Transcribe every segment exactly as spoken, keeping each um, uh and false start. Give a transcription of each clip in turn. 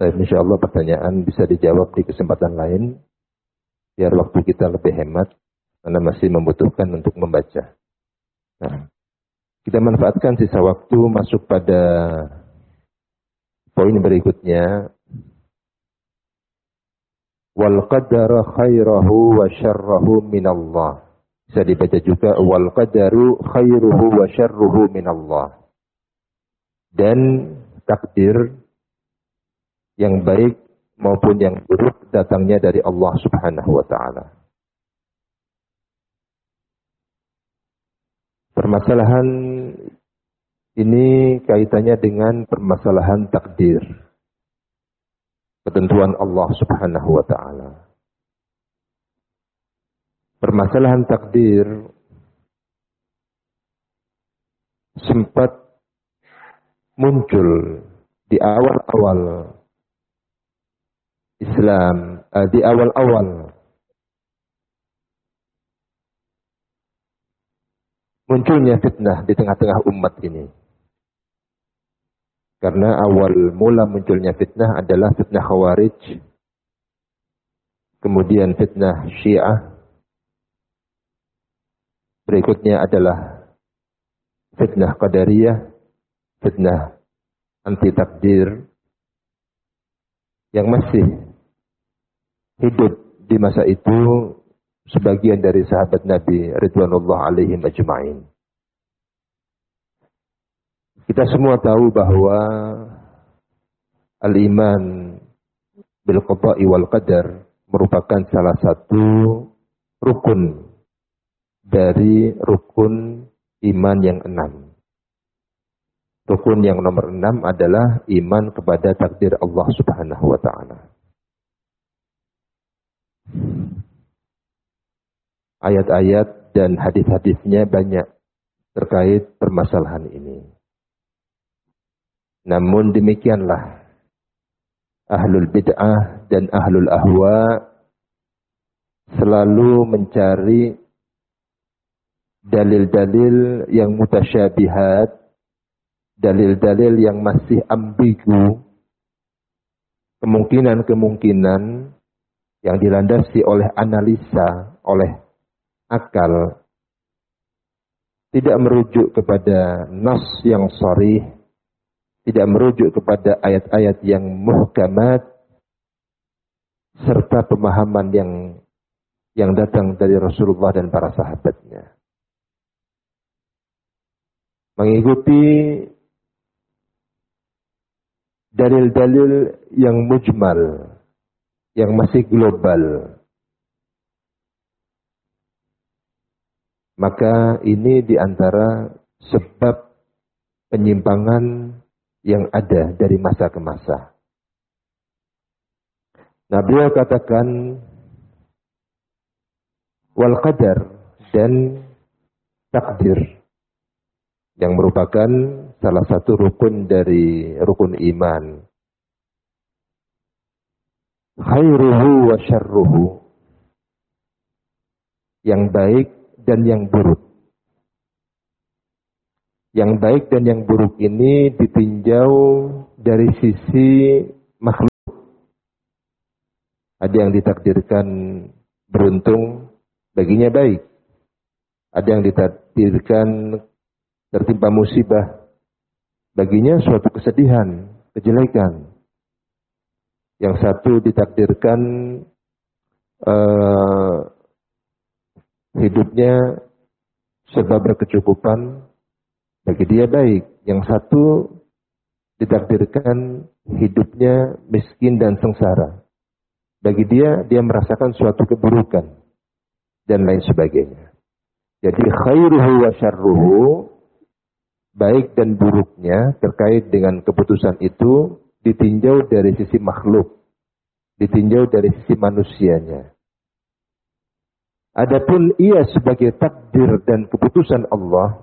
Dan insyaallah pertanyaan bisa dijawab di kesempatan lain, biar waktu kita lebih hemat, karena masih membutuhkan untuk membaca. Nah, kita manfaatkan sisa waktu masuk pada poin berikutnya. Wal qadara khairahu wa syarrahu minallah. Bisa dibaca juga wal qadaru khairuhu wa syarruhu minallah. Dan takdir yang baik maupun yang buruk datangnya dari Allah Subhanahu wa taala. Permasalahan ini kaitannya dengan permasalahan takdir. Ketentuan Allah Subhanahu wa taala. Permasalahan takdir sempat muncul di awal-awal Islam, uh, di awal-awal munculnya fitnah di tengah-tengah umat ini. Karena awal mula munculnya fitnah adalah fitnah Khawarij, kemudian fitnah Syiah, berikutnya adalah fitnah Qadariyah, fitnah anti takdir yang masih hidup di masa itu sebagian dari sahabat Nabi ridwanullah alaihim ajma'in. Kita semua tahu bahwa al-iman bil qada'i wal qadar merupakan salah satu rukun dari rukun iman yang enam. Rukun yang nomor enam adalah iman kepada takdir Allah Subhanahu wa ta'ala. Ayat-ayat dan hadis-hadisnya banyak terkait permasalahan ini. Namun demikianlah ahlul bid'ah dan ahlul ahwa selalu mencari dalil-dalil yang mutasyabihat, dalil-dalil yang masih ambigu, kemungkinan-kemungkinan yang dilandasi oleh analisa, oleh akal, tidak merujuk kepada nas yang sharih, tidak merujuk kepada ayat-ayat yang muhkamat, serta pemahaman yang yang datang dari Rasulullah dan para sahabatnya. Mengikuti dalil-dalil yang mujmal, yang masih global. Maka ini diantara sebab penyimpangan yang ada dari masa ke masa. Nah, beliau katakan wal qadar dan takdir yang merupakan salah satu rukun dari rukun iman. Khairuhu wa syarruhu, yang baik dan yang buruk. Yang baik dan yang buruk ini ditinjau dari sisi makhluk. Ada yang ditakdirkan beruntung, baginya baik. Ada yang ditakdirkan tertimpa musibah, baginya suatu kesedihan, kejelekan. Yang satu ditakdirkan uh, hidupnya serba berkecukupan, bagi dia baik. Yang satu ditakdirkan hidupnya miskin dan sengsara, bagi dia dia merasakan suatu keburukan dan lain sebagainya. Jadi khairuhu wa syarruhu, baik dan buruknya terkait dengan keputusan itu ditinjau dari sisi makhluk, ditinjau dari sisi manusianya. Adapun ia sebagai takdir dan keputusan Allah,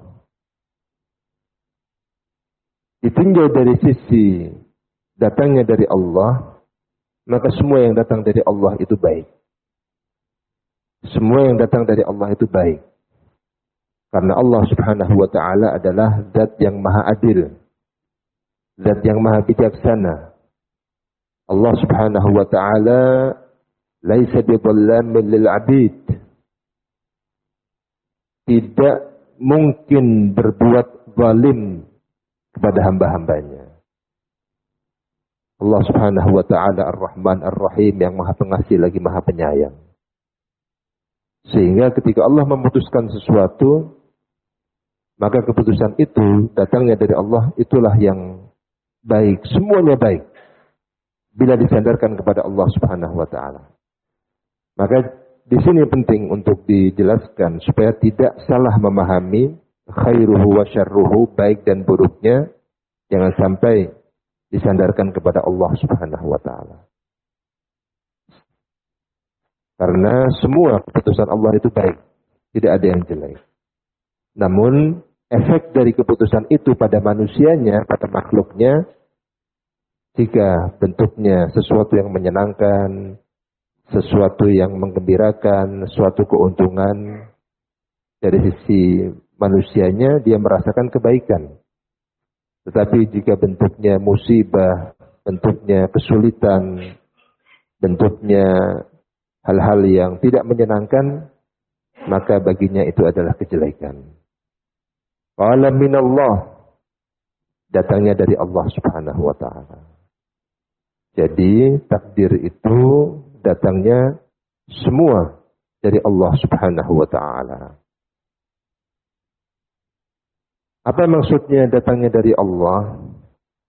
ditinjau dari sisi datangnya dari Allah, maka semua yang datang dari Allah itu baik. Semua yang datang dari Allah itu baik. Karena Allah Subhanahu wa ta'ala adalah zat yang maha adil, zat yang maha bijaksana. Allah Subhanahu wa taala laisa bidhallamin lil 'abid. Tidak mungkin berbuat zalim kepada hamba-hambanya. Allah Subhanahu wa taala Ar-Rahman Ar-Rahim yang Maha Pengasih lagi Maha Penyayang. Sehingga ketika Allah memutuskan sesuatu, maka keputusan itu datangnya dari Allah, itulah yang baik, semuanya baik. Bila disandarkan kepada Allah Subhanahu wa taala. Maka di sini penting untuk dijelaskan supaya tidak salah memahami khairuhu wa syarruhu, baik dan buruknya, jangan sampai disandarkan kepada Allah Subhanahu wa taala. Karena semua keputusan Allah itu baik, tidak ada yang jelek. Namun efek dari keputusan itu pada manusianya, pada makhluknya, jika bentuknya sesuatu yang menyenangkan, sesuatu yang menggembirakan, suatu keuntungan, dari sisi manusianya dia merasakan kebaikan. Tetapi jika bentuknya musibah, bentuknya kesulitan, bentuknya hal-hal yang tidak menyenangkan, maka baginya itu adalah kejelekan. Qala minallah, datangnya dari Allah Subhanahu wa taala. Jadi takdir itu datangnya semua dari Allah Subhanahu wa taala. Apa maksudnya datangnya dari Allah?